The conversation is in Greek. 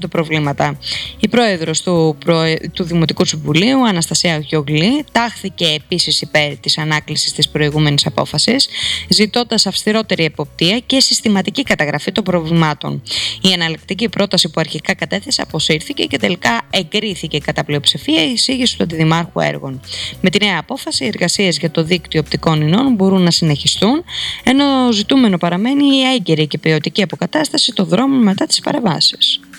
προβλήματα. Η πρόεδρος του Δημοτικού Συμβουλίου, Αναστασία Γιογλή, τάχθηκε επίσης υπέρ της ανάκλησης της προηγούμενης απόφασης, ζητώντας αυστηρότερη εποπτεία και συστηματική καταγραφή των προβλημάτων. Η εναλλακτική πρόταση που αρχικά κατέθεσε αποσύρθηκε και τελικά εγκρίθηκε κατά πλειοψηφία η εισήγηση του Αντιδημάρχου Έργων. Με τη νέα απόφαση, οι εργασίες για το δίκτυο οπτικών ινών μπορούν να συνεχιστούν, ενώ ζητούμενο παραμένει η έγκαιρη και ποιοτική αποκατάσταση των δρόμων μετά τις παραβάσεις.